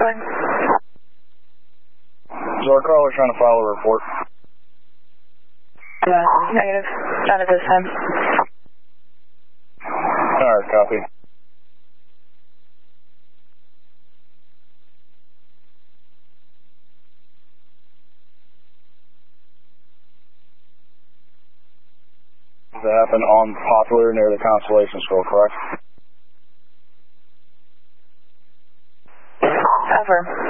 Good. Zora Crawler trying to file a report. Negative. Not at this time. Alright, copy. That happened on Poplar near the Constellation School, correct? Affirm.